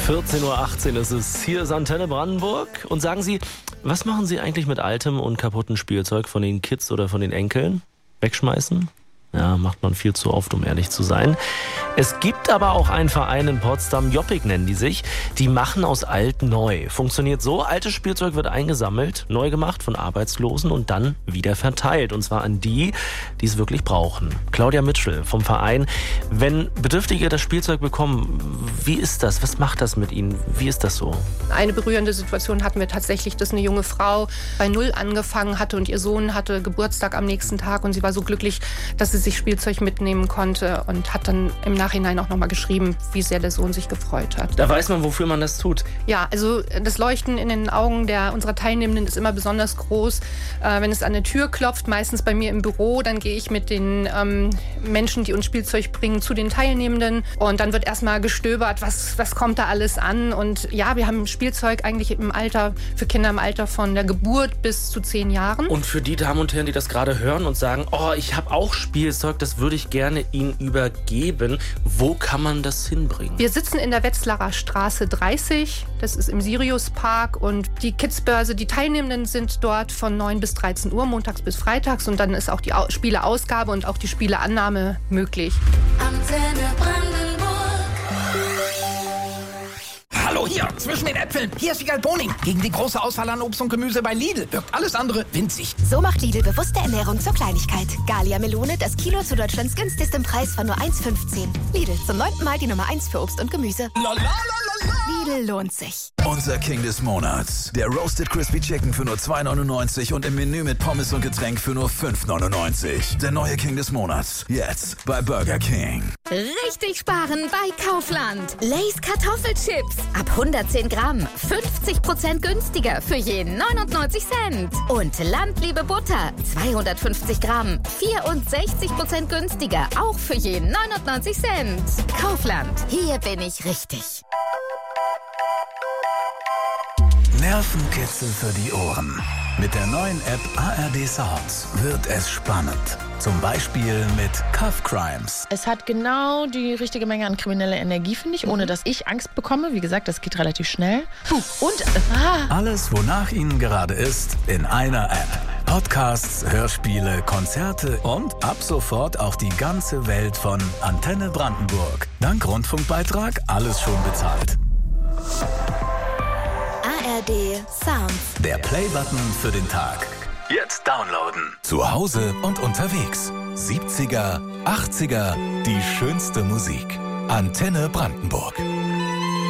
14:18 Uhr ist es. Hier ist Antenne Brandenburg. Und sagen Sie, was machen Sie eigentlich mit altem und kaputten Spielzeug von den Kids oder von den Enkeln? Wegschmeißen? Ja, macht man viel zu oft, um ehrlich zu sein. Es gibt aber auch einen Verein in Potsdam, Joppik nennen die sich, die machen aus alt neu. Funktioniert so, altes Spielzeug wird eingesammelt, neu gemacht von Arbeitslosen und dann wieder verteilt. Und zwar an die, die es wirklich brauchen. Claudia Mitschel vom Verein. Wenn Bedürftige das Spielzeug bekommen, wie ist das? Was macht das mit ihnen? Wie ist das so? Eine berührende Situation hatten wir tatsächlich, dass eine junge Frau bei Null angefangen hatte und ihr Sohn hatte Geburtstag am nächsten Tag und sie war so glücklich, dass sie sich Spielzeug mitnehmen konnte und hat dann im Nachhinein auch nochmal geschrieben, wie sehr der Sohn sich gefreut hat. Da weiß man, wofür man das tut. Ja, also das Leuchten in den Augen unserer Teilnehmenden ist immer besonders groß. Wenn es an der Tür klopft, meistens bei mir im Büro, dann gehe ich mit den Menschen, die uns Spielzeug bringen, zu den Teilnehmenden und dann wird erstmal gestöbert, was kommt da alles an. Und ja, wir haben Spielzeug eigentlich für Kinder im Alter von der Geburt bis zu 10 Jahren. Und für die Damen und Herren, die das gerade hören und sagen, oh, ich habe auch Spielzeug, das würde ich gerne Ihnen übergeben. Wo kann man das hinbringen? Wir sitzen in der Wetzlarer Straße 30, das ist im Siriuspark und die Kidsbörse, die Teilnehmenden sind dort von 9 bis 13 Uhr, montags bis freitags und dann ist auch die Spieleausgabe und auch die Spieleannahme möglich. Antenne Brandenburg. Hallo hier, zwischen den Äpfeln. Hier ist Wiegald Boning. Gegen die große Auswahl an Obst und Gemüse bei Lidl wirkt alles andere winzig. So macht Lidl bewusste Ernährung zur Kleinigkeit. Gallia Melone, das Kilo zu Deutschlands günstigstem Preis von nur 1,15. Lidl, zum 9. Mal die Nummer 1 für Obst und Gemüse. Lidl lohnt sich. Unser King des Monats. Der Roasted Crispy Chicken für nur 2,99 und im Menü mit Pommes und Getränk für nur 5,99. Der neue King des Monats. Jetzt bei Burger King. Richtig sparen bei Kaufland. Lay's Kartoffelchips. Ab 110 Gramm. 50% günstiger für je 99 Cent. Und Landliebe Butter. 250 Gramm. 64% günstiger. Auch für je 99 Cent. Kaufland. Hier bin ich richtig. Nervenkitzel für die Ohren. Mit der neuen App ARD Sounds wird es spannend. Zum Beispiel mit Cuff Crimes. Es hat genau die richtige Menge an krimineller Energie, finde ich, ohne dass ich Angst bekomme. Wie gesagt, das geht relativ schnell. Und Alles, wonach Ihnen gerade ist, in einer App. Podcasts, Hörspiele, Konzerte und ab sofort auch die ganze Welt von Antenne Brandenburg. Dank Rundfunkbeitrag alles schon bezahlt. ARD Sounds. Der Play-Button für den Tag. Jetzt downloaden. Zu Hause und unterwegs. 70er, 80er, die schönste Musik. Antenne Brandenburg.